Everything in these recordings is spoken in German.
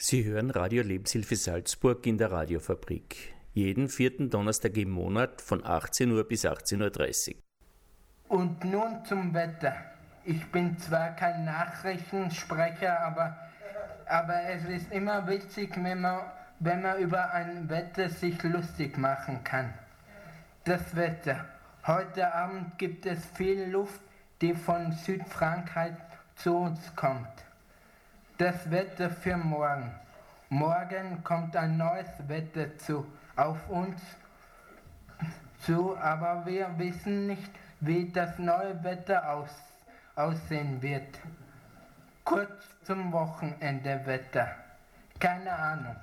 Sie hören Radio Lebenshilfe Salzburg in der Radiofabrik. Jeden vierten Donnerstag im Monat von 18 Uhr bis 18.30 Uhr. Und nun zum Wetter. Ich bin zwar kein Nachrichtensprecher, aber es ist immer witzig, wenn man über ein Wetter sich lustig machen kann. Das Wetter. Heute Abend gibt es viel Luft, die von Südfrankreich zu uns kommt. Das Wetter für morgen. Morgen kommt ein neues Wetter auf uns zu, aber wir wissen nicht, wie das neue Wetter aussehen wird. Kurz zum Wochenende Wetter. Keine Ahnung.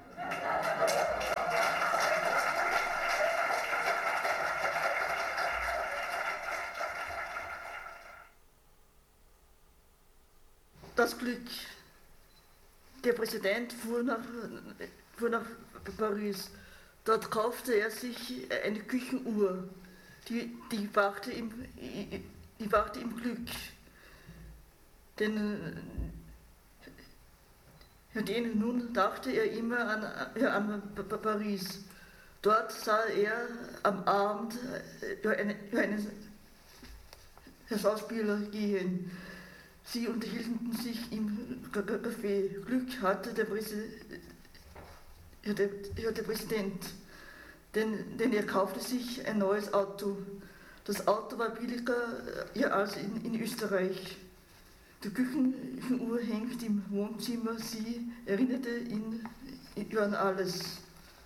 Das Glück. Der Präsident fuhr nach Paris. Dort kaufte er sich eine Küchenuhr. Die brachte ihm Glück. Denn nun dachte er immer an Paris. Dort sah er am Abend einen Schauspieler gehen. Sie unterhielten sich im Café. Glück hatte der Präsident, denn er kaufte sich ein neues Auto. Das Auto war billiger als in Österreich. Die Küchenuhr hängt im Wohnzimmer. Sie erinnerte ihn an alles.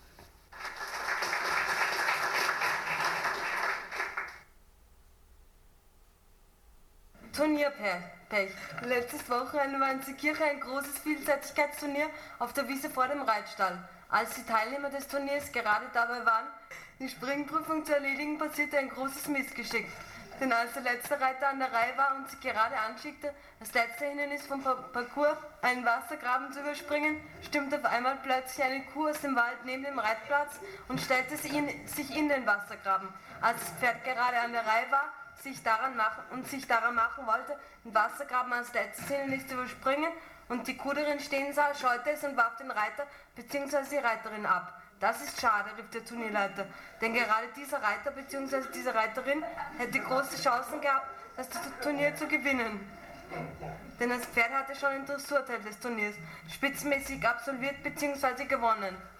Turnierpech. Letztes Wochenende war in Seekirch ein großes Vielseitigkeitsturnier auf der Wiese vor dem Reitstall. Als die Teilnehmer des Turniers gerade dabei waren, die Springprüfung zu erledigen, passierte ein großes Missgeschick. Denn als der letzte Reiter an der Reihe war und sich gerade anschickte, das letzte Hindernis vom Parcours, einen Wassergraben zu überspringen, stimmte auf einmal plötzlich eine Kuh aus dem Wald neben dem Reitplatz und stellte sich in den Wassergraben. Als das Pferd gerade an der Reihe war, sich daran machen wollte, den Wassergraben als letztes Hindernis zu überspringen und die Kuh darin stehen sah, scheute es und warf den Reiter bzw. die Reiterin ab. Das ist schade, rief der Turnierleiter, denn gerade dieser Reiter bzw. diese Reiterin hätte große Chancen gehabt, das Turnier zu gewinnen. Denn das Pferd hatte schon den Dressurteil des Turniers spitzenmäßig absolviert bzw. gewonnen.